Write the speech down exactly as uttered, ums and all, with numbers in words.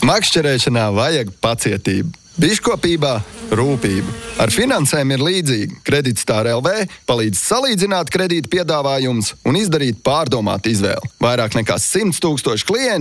Makšķerēšanā vajag pacietību. Biškopībā rūpību. Ar finansēm ir līdzīgi. Kreditstar L V palīdz salīdzināt kredīta piedāvājumus un izdarīt pārdomātu izvēli. Vairāk nekā simts tūkstoši klienti